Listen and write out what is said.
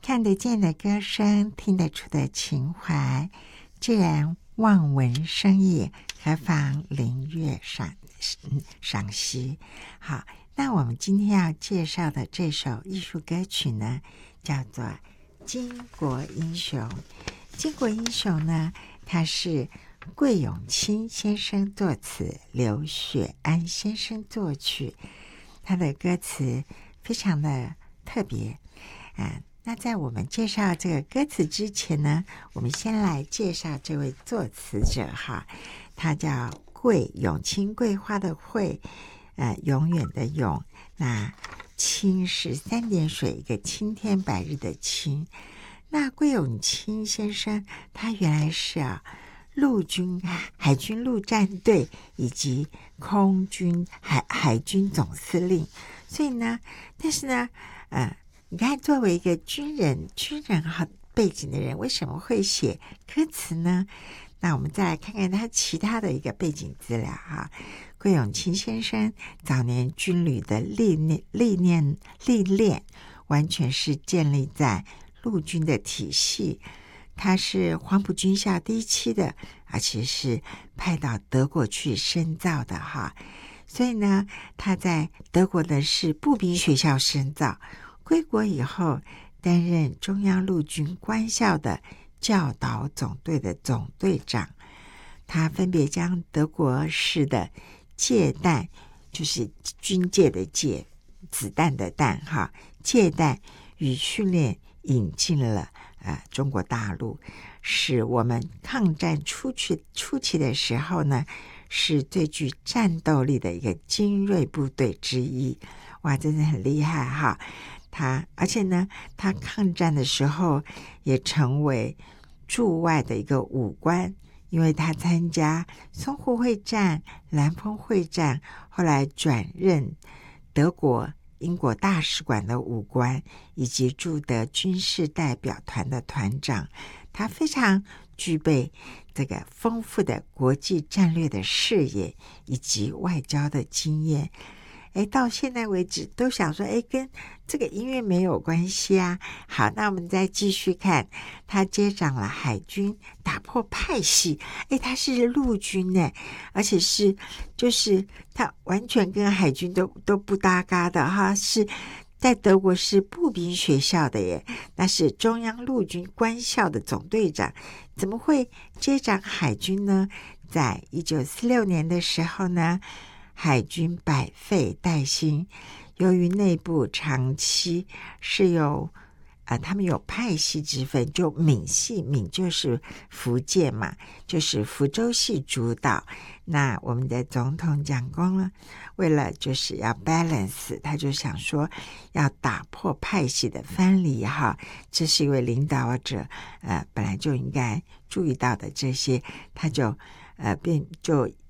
看得见的歌声，听得出的情怀，既然望闻生义，何妨聆乐赏析。好，那我们今天要介绍的这首艺术歌曲呢，叫做《巾帼英雄》。巾帼英雄呢，它是桂永清先生作词，刘雪安先生作曲。他的歌词非常的特别那在我们介绍这个歌词之前呢，我们先来介绍这位作词者哈，他叫桂永清，桂花的桂，永远的永，那清是三点水一个青天白日的清。那桂永清先生他原来是陆军海军陆战队以及空军海军总司令，所以呢，但是呢你看作为一个军人背景的人，为什么会写歌词呢？那我们再来看看他其他的一个背景资料哈。桂永清先生早年军旅的历练完全是建立在陆军的体系，他是黄埔军校第一期的，而且是派到德国去深造的哈。所以呢，他在德国的是步兵学校深造，归国以后担任中央陆军官校的教导总队的总队长。他分别将德国式的借弹，就是军界的借，子弹的弹哈，借弹与训练引进了中国大陆，使我们抗战初期的时候呢，是最具战斗力的一个精锐部队之一。哇，真的很厉害哈！而且呢，他抗战的时候也成为驻外的一个武官，因为他参加淞沪会战、兰峰会战，后来转任德国、英国大使馆的武官，以及驻德军事代表团的团长。他非常具备这个丰富的国际战略的视野以及外交的经验。到现在为止都想说跟这个音乐没有关系啊。好，那我们再继续看，他接掌了海军，打破派系。他是陆军呢，而且是就是他完全跟海军都不搭嘎的哈，是在德国是步兵学校的耶，那是中央陆军官校的总队长，怎么会接掌海军呢？在1946年的时候呢，海军百废待兴，由于内部长期是有他们有派系之分，就闽系，闽就是福建嘛，就是福州系主导。那我们的总统蒋公呢，为了就是要 balance， 他就想说要打破派系的藩篱哈，这是一位领导者本来就应该注意到的这些，他就